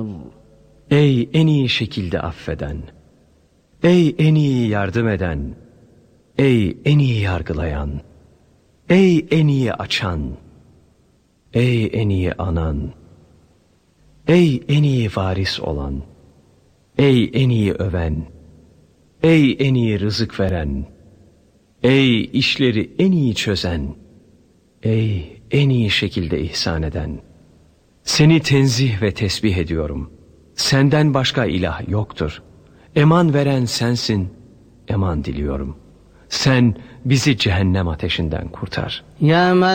Ey en iyi şekilde affeden, ey en iyi yardım eden, ey en iyi yargılayan, ey en iyi açan, ey en iyi anan, ey en iyi varis olan, ey en iyi öven, ey en iyi rızık veren, ey işleri en iyi çözen, ey en iyi şekilde ihsan eden. Seni tenzih ve tesbih ediyorum. Senden başka ilah yoktur. Eman veren sensin, eman diliyorum. Sen bizi cehennem ateşinden kurtar. Ya men